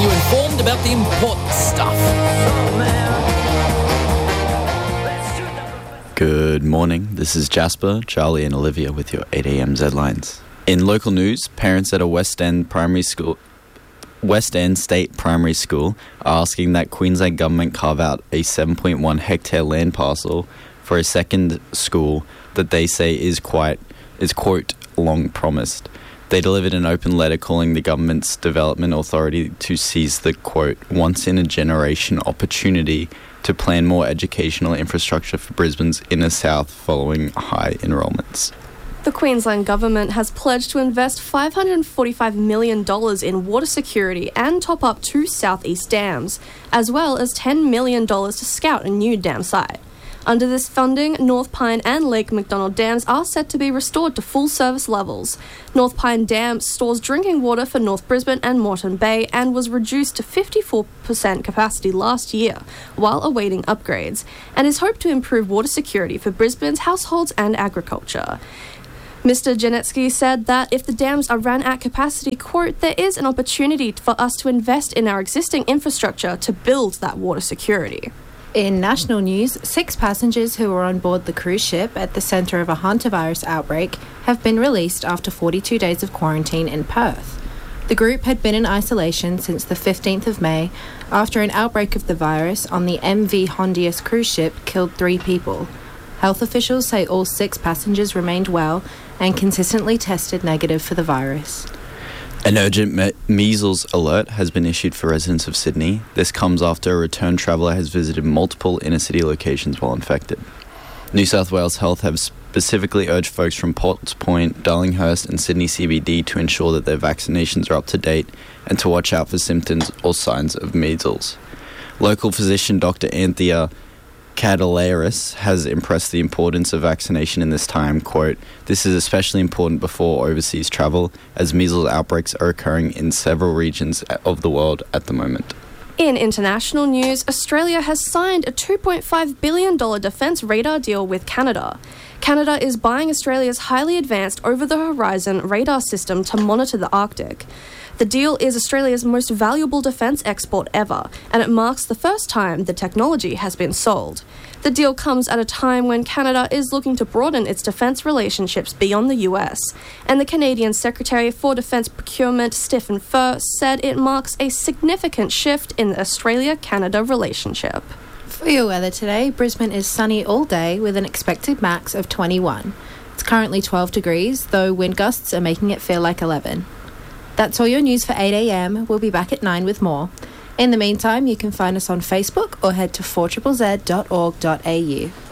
you informed about the important stuff. Good morning, this is Jasper, Charlie and Olivia with your 8am headlines. In local news, parents at a West End State Primary School are asking that Queensland Government carve out a 7.1 hectare land parcel for a second school that they say is quote, long promised. They delivered an open letter calling the government's development authority to seize the, quote, once-in-a-generation opportunity to plan more educational infrastructure for Brisbane's inner south following high enrolments. The Queensland Government has pledged to invest $545 million in water security and top up 2 southeast dams, as well as $10 million to scout a new dam site. Under this funding, North Pine and Lake McDonald dams are set to be restored to full service levels. North Pine Dam stores drinking water for North Brisbane and Moreton Bay and was reduced to 54% capacity last year while awaiting upgrades, and is hoped to improve water security for Brisbane's households and agriculture. Mr. Janetsky said that if the dams are run at capacity, quote, there is an opportunity for us to invest in our existing infrastructure to build that water security. In national news, 6 passengers who were on board the cruise ship at the centre of a hantavirus outbreak have been released after 42 days of quarantine in Perth. The group had been in isolation since the 15th of May after an outbreak of the virus on the MV Hondius cruise ship killed 3 people. Health officials say all 6 passengers remained well and consistently tested negative for the virus. An urgent measles alert has been issued for residents of Sydney. This comes after a return traveller has visited multiple inner-city locations while infected. New South Wales Health have specifically urged folks from Potts Point, Darlinghurst and Sydney CBD to ensure that their vaccinations are up to date and to watch out for symptoms or signs of measles. Local physician Dr. Anthea Cadalaris has impressed the importance of vaccination in this time, quote, this is especially important before overseas travel as measles outbreaks are occurring in several regions of the world at the moment. In international news, Australia has signed a $2.5 billion defence radar deal with Canada. Canada is buying Australia's highly advanced over-the-horizon radar system to monitor the Arctic. The deal is Australia's most valuable defence export ever, and it marks the first time the technology has been sold. The deal comes at a time when Canada is looking to broaden its defence relationships beyond the US, and the Canadian Secretary for Defence Procurement, Stephen Furr, said it marks a significant shift in the Australia-Canada relationship. For your weather today, Brisbane is sunny all day with an expected max of 21. It's currently 12 degrees, though wind gusts are making it feel like 11. That's all your news for 8am. We'll be back at 9 with more. In the meantime, you can find us on Facebook or head to 4ZZZ.org.au.